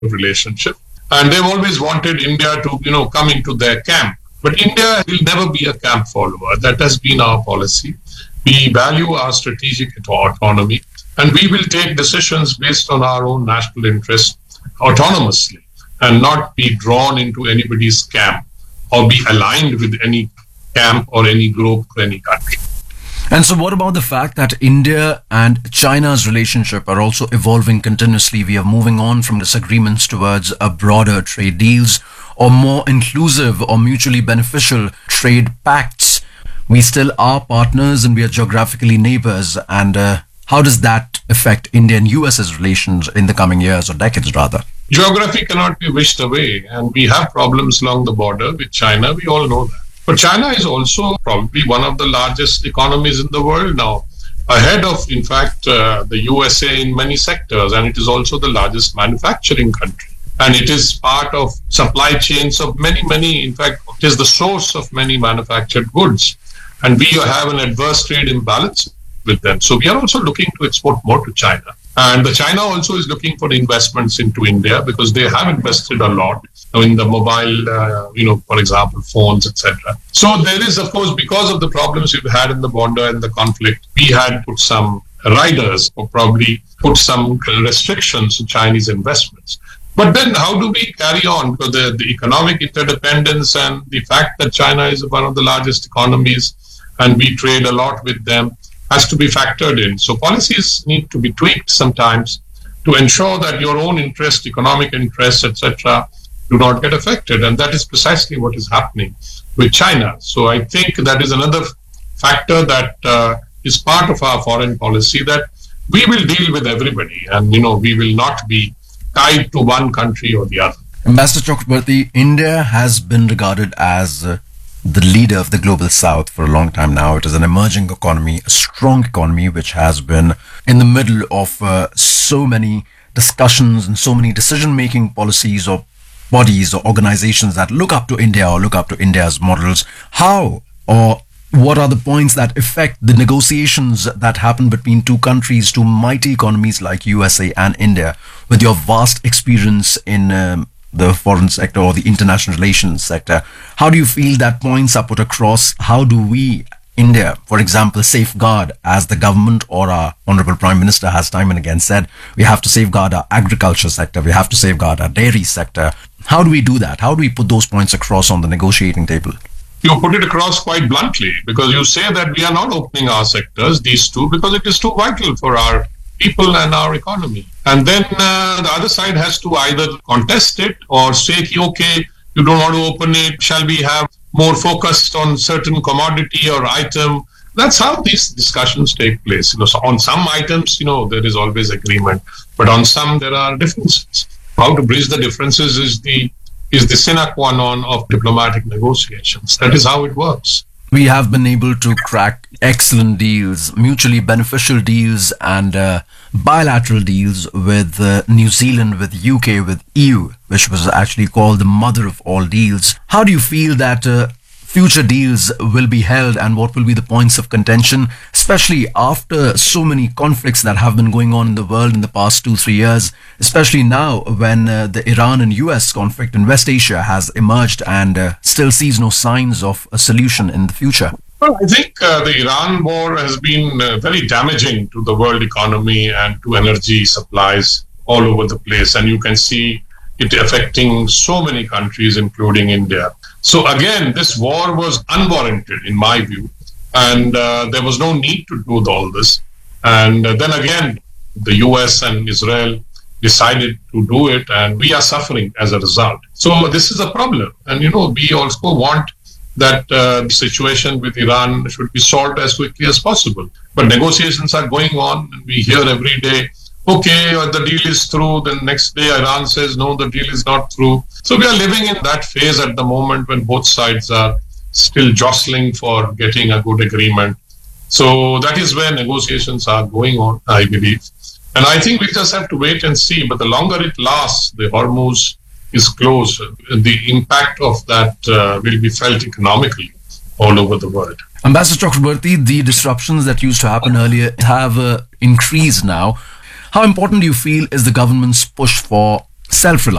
relationship. And they've always wanted India to, come into their camp. But India will never be a camp follower. That has been our policy. We value our strategic autonomy, and we will take decisions based on our own national interests autonomously and not be drawn into anybody's camp or be aligned with any camp or any group or any country. And so what about the fact that India and China's relationship are also evolving continuously? We are moving on from disagreements towards a broader trade deals or more inclusive or mutually beneficial trade pacts. We still are partners and we are geographically neighbors. And how does that affect India and US's relations in the coming years or decades rather? Geography cannot be wished away, and we have problems along the border with China. We all know that. But China is also probably one of the largest economies in the world now, ahead of, in fact, the USA in many sectors, and it is also the largest manufacturing country. And it is part of supply chains of many, in fact, it is the source of many manufactured goods. And we have an adverse trade imbalance with them. So we are also looking to export more to China. And the China also is looking for investments into India because they have invested a lot in the mobile, for example, phones, etc. So there is, of course, because of the problems we've had in the border and the conflict, we had put some riders or probably put some restrictions on Chinese investments. But then how do we carry on? Because the economic interdependence and the fact that China is one of the largest economies and we trade a lot with them has to be factored in. So policies need to be tweaked sometimes to ensure that your own interest, economic interests, etc., do not get affected. And that is precisely what is happening with China. So I think that is another factor that is part of our foreign policy, that we will deal with everybody and, we will not be tied to one country or the other. Ambassador Chakrabarti, India has been regarded as the leader of the global south for a long time now. It is an emerging economy, a strong economy, which has been in the middle of so many discussions and so many decision-making policies or bodies or organizations that look up to India or look up to India's models. How or what are the points that affect the negotiations that happen between two countries, two mighty economies like USA and India, with your vast experience in the foreign sector or the international relations sector? How do you feel that points are put across? How do we, India, for example, safeguard, as the government or our Honorable Prime Minister has time and again said, we have to safeguard our agriculture sector, we have to safeguard our dairy sector. How do we do that? How do we put those points across on the negotiating table? You put it across quite bluntly, because you say that we are not opening our sectors, these two, because it is too vital for our people and our economy. And then the other side has to either contest it or say, okay, you don't want to open it. Shall we have more focused on certain commodity or item? That's how these discussions take place. So on some items, there is always agreement, but on some there are differences. How to bridge the differences is the sine qua non of diplomatic negotiations. That is how it works. We have been able to crack excellent deals, mutually beneficial deals and bilateral deals with New Zealand, with UK, with EU, which was actually called the mother of all deals. How do you feel that future deals will be held, and what will be the points of contention, especially after so many conflicts that have been going on in the world in the past 2-3 years, especially now when the Iran and US conflict in West Asia has emerged and still sees no signs of a solution in the future? Well, I think the Iran war has been very damaging to the world economy and to energy supplies all over the place. And you can see it affecting so many countries, including India. So again, this war was unwarranted in my view. And there was no need to do all this. And then again, the US and Israel decided to do it, and we are suffering as a result. So this is a problem. And, we also want that the situation with Iran should be solved as quickly as possible. But negotiations are going on, and we hear every day, okay, the deal is through. Then next day, Iran says, no, the deal is not through. So we are living in that phase at the moment when both sides are still jostling for getting a good agreement. So that is where negotiations are going on, I believe. And I think we just have to wait and see. But the longer it lasts, the Hormuz is closed, the impact of that will be felt economically all over the world. Ambassador Chakrabarti, the disruptions that used to happen earlier have increased now. How important do you feel is the government's push for self-reliance.